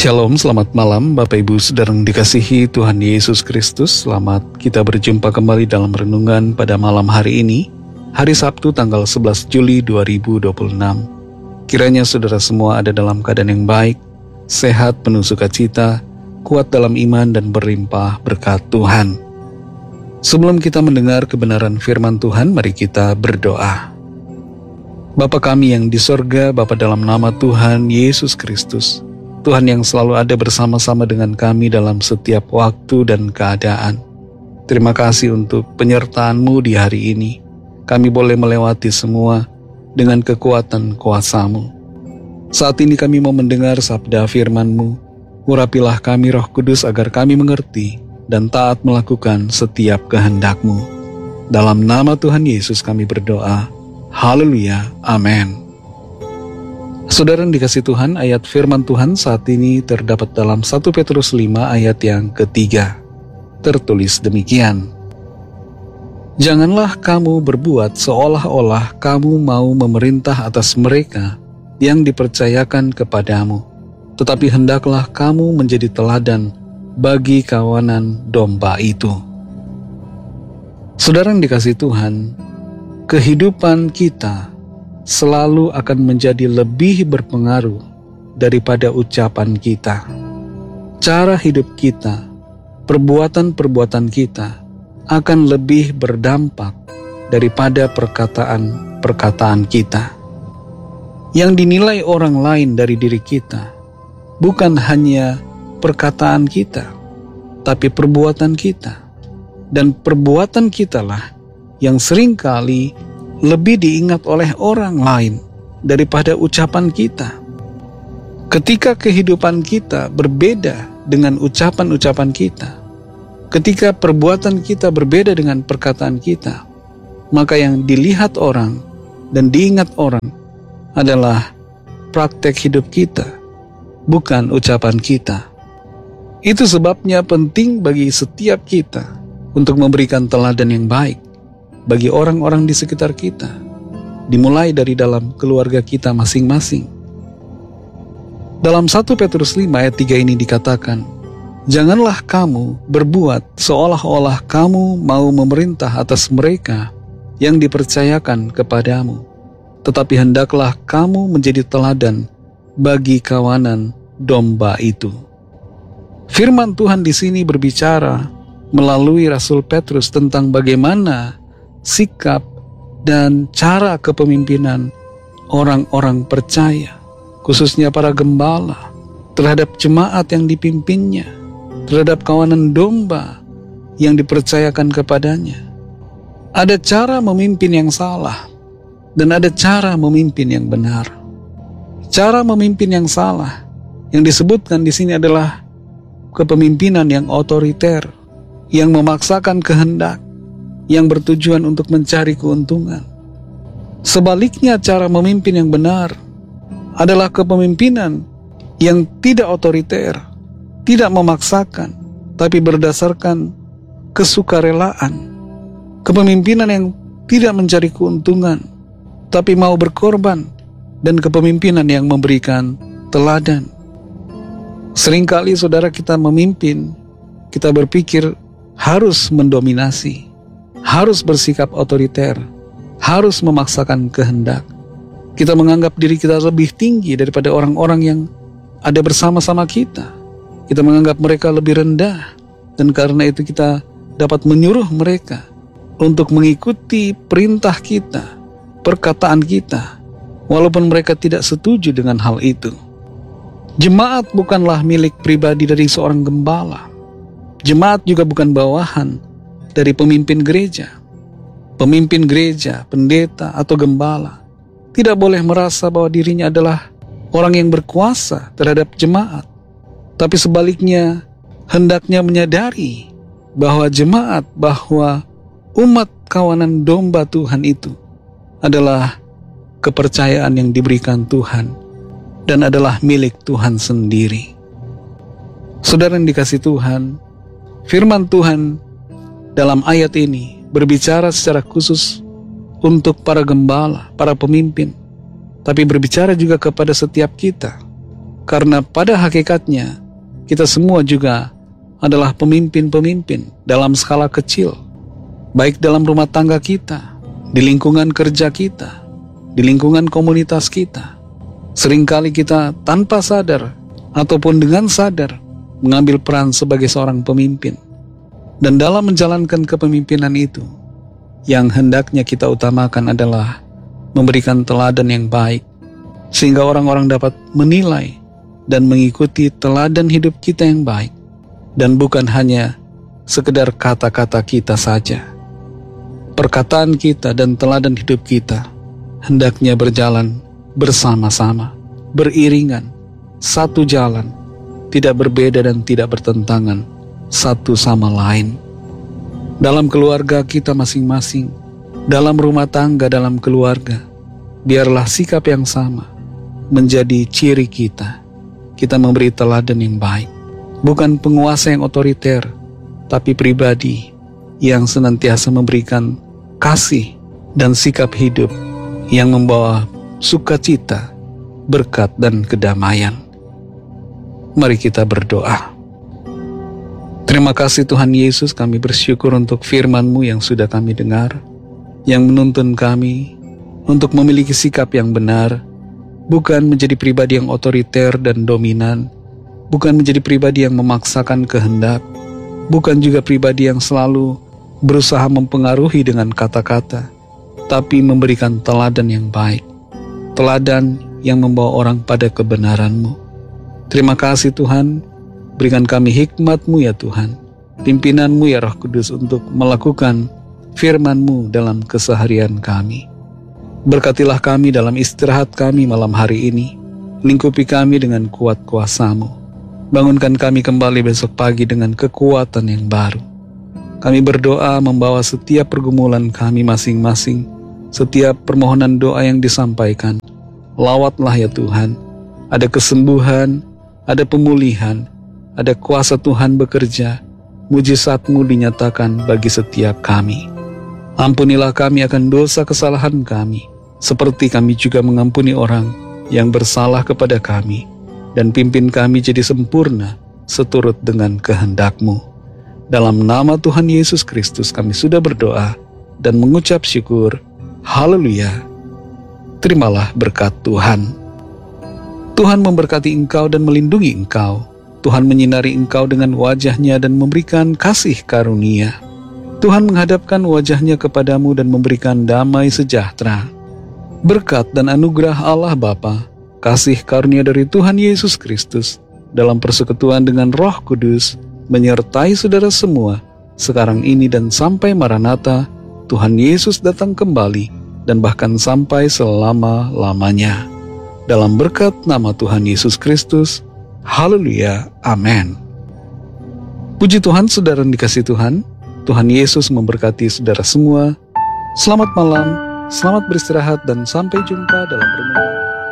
Shalom, selamat malam Bapak Ibu Saudara yang dikasihi Tuhan Yesus Kristus. Selamat kita berjumpa kembali dalam renungan pada malam hari ini, hari Sabtu tanggal 11 Juli 2026. Kiranya saudara semua ada dalam keadaan yang baik, sehat, penuh sukacita, kuat dalam iman dan berlimpah berkat Tuhan. Sebelum kita mendengar kebenaran firman Tuhan, mari kita berdoa. Bapa kami yang di sorga, Bapa dalam nama Tuhan Yesus Kristus, Tuhan yang selalu ada bersama-sama dengan kami dalam setiap waktu dan keadaan. Terima kasih untuk penyertaan-Mu di hari ini. Kami boleh melewati semua dengan kekuatan kuasa-Mu. Saat ini kami mau mendengar sabda firman-Mu. Urapilah kami Roh Kudus agar kami mengerti dan taat melakukan setiap kehendak-Mu. Dalam nama Tuhan Yesus kami berdoa. Haleluya. Amin. Saudara yang dikasih Tuhan, ayat firman Tuhan saat ini terdapat dalam 1 Petrus 5 ayat yang ketiga. Tertulis demikian. Janganlah kamu berbuat seolah-olah kamu mau memerintah atas mereka yang dipercayakan kepadamu, tetapi hendaklah kamu menjadi teladan bagi kawanan domba itu. Saudara yang dikasih Tuhan, kehidupan kita selalu akan menjadi lebih berpengaruh daripada ucapan kita. Cara hidup kita, perbuatan-perbuatan kita akan lebih berdampak daripada perkataan-perkataan kita. Yang dinilai orang lain dari diri kita bukan hanya perkataan kita, tapi perbuatan kita. Dan perbuatan kitalah yang seringkali lebih diingat oleh orang lain daripada ucapan kita. Ketika kehidupan kita berbeda dengan ucapan-ucapan kita, ketika perbuatan kita berbeda dengan perkataan kita, maka yang dilihat orang dan diingat orang adalah praktek hidup kita, bukan ucapan kita. Itu sebabnya penting bagi setiap kita untuk memberikan teladan yang baik bagi orang-orang di sekitar kita, dimulai dari dalam keluarga kita masing-masing. Dalam 1 Petrus 5 ayat 3 ini dikatakan, janganlah kamu berbuat seolah-olah kamu mau memerintah atas mereka yang dipercayakan kepadamu, tetapi hendaklah kamu menjadi teladan bagi kawanan domba itu. Firman Tuhan di sini berbicara melalui Rasul Petrus tentang bagaimana sikap dan cara kepemimpinan orang-orang percaya, khususnya para gembala, terhadap jemaat yang dipimpinnya, terhadap kawanan domba yang dipercayakan kepadanya. Ada cara memimpin yang salah dan ada cara memimpin yang benar. Cara memimpin yang salah yang disebutkan di sini adalah kepemimpinan yang otoriter, yang memaksakan kehendak, yang bertujuan untuk mencari keuntungan. Sebaliknya, cara memimpin yang benar adalah kepemimpinan yang tidak otoriter, tidak memaksakan, tapi berdasarkan kesukarelaan. Kepemimpinan yang tidak mencari keuntungan, tapi mau berkorban, dan kepemimpinan yang memberikan teladan. Seringkali saudara kita memimpin, kita berpikir harus mendominasi, harus bersikap otoriter, harus memaksakan kehendak. Kita menganggap diri kita lebih tinggi daripada orang-orang yang ada bersama-sama kita. Kita menganggap mereka lebih rendah, dan karena itu kita dapat menyuruh mereka untuk mengikuti perintah kita, perkataan kita, walaupun mereka tidak setuju dengan hal itu. Jemaat bukanlah milik pribadi dari seorang gembala. Jemaat juga bukan bawahan dari pemimpin gereja. Pemimpin gereja, pendeta, atau gembala tidak boleh merasa bahwa dirinya adalah orang yang berkuasa terhadap jemaat. Tapi sebaliknya, hendaknya menyadari bahwa jemaat, bahwa umat kawanan domba Tuhan itu adalah kepercayaan yang diberikan Tuhan dan adalah milik Tuhan sendiri. Saudara yang dikasih Tuhan, firman Tuhan dalam ayat ini berbicara secara khusus untuk para gembala, para pemimpin, tapi berbicara juga kepada setiap kita. Karena pada hakikatnya, kita semua juga adalah pemimpin-pemimpin dalam skala kecil, baik dalam rumah tangga kita, di lingkungan kerja kita, di lingkungan komunitas kita. Seringkali kita tanpa sadar ataupun dengan sadar mengambil peran sebagai seorang pemimpin. Dan dalam menjalankan kepemimpinan itu, yang hendaknya kita utamakan adalah memberikan teladan yang baik, sehingga orang-orang dapat menilai dan mengikuti teladan hidup kita yang baik, dan bukan hanya sekedar kata-kata kita saja. Perkataan kita dan teladan hidup kita hendaknya berjalan bersama-sama, beriringan, satu jalan, tidak berbeda dan tidak bertentangan satu sama lain. Dalam keluarga kita masing-masing, dalam rumah tangga, dalam keluarga, biarlah sikap yang sama menjadi ciri kita. Kita memberi teladan yang baik, bukan penguasa yang otoriter, tapi pribadi yang senantiasa memberikan kasih dan sikap hidup yang membawa sukacita, berkat dan kedamaian. Mari kita berdoa. Terima kasih Tuhan Yesus, kami bersyukur untuk firman-Mu yang sudah kami dengar, yang menuntun kami untuk memiliki sikap yang benar, bukan menjadi pribadi yang otoriter dan dominan, bukan menjadi pribadi yang memaksakan kehendak, bukan juga pribadi yang selalu berusaha mempengaruhi dengan kata-kata, tapi memberikan teladan yang baik, teladan yang membawa orang pada kebenaran-Mu. Terima kasih Tuhan, berikan kami hikmat-Mu ya Tuhan, pimpinan-Mu ya Roh Kudus untuk melakukan firman-Mu dalam keseharian kami. Berkatilah kami dalam istirahat kami malam hari ini, lingkupi kami dengan kuat kuasa-Mu, bangunkan kami kembali besok pagi dengan kekuatan yang baru. Kami berdoa membawa setiap pergumulan kami masing-masing, setiap permohonan doa yang disampaikan, lawatlah ya Tuhan, ada kesembuhan, ada pemulihan, ada kuasa Tuhan bekerja, mujizat-Mu dinyatakan bagi setiap kami. Ampunilah kami akan dosa kesalahan kami, seperti kami juga mengampuni orang yang bersalah kepada kami, dan pimpin kami jadi sempurna seturut dengan kehendak-Mu. Dalam nama Tuhan Yesus Kristus kami sudah berdoa dan mengucap syukur. Haleluya. Terimalah berkat Tuhan. Tuhan memberkati engkau dan melindungi engkau. Tuhan menyinari engkau dengan wajah-Nya dan memberikan kasih karunia. Tuhan menghadapkan wajah-Nya kepadamu dan memberikan damai sejahtera. Berkat dan anugerah Allah Bapa, kasih karunia dari Tuhan Yesus Kristus, dalam persekutuan dengan Roh Kudus, menyertai saudara semua, sekarang ini dan sampai Maranatha, Tuhan Yesus datang kembali, dan bahkan sampai selama-lamanya. Dalam berkat nama Tuhan Yesus Kristus, haleluya, amin. Puji Tuhan, saudara yang dikasihi Tuhan, Tuhan Yesus memberkati saudara semua. Selamat malam, selamat beristirahat, dan sampai jumpa dalam renungan.